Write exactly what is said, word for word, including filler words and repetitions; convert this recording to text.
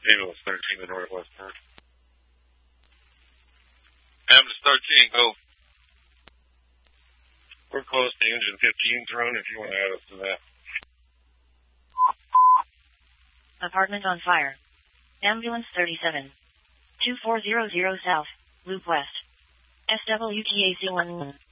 Ambulance thirteen to Northwest Park. Ambulance thirteen, go. We're close to engine fifteen's run if you want to add us to that. Apartment on fire. Ambulance thirty-seven. two four zero zero South, Loop West. S W T A C one one.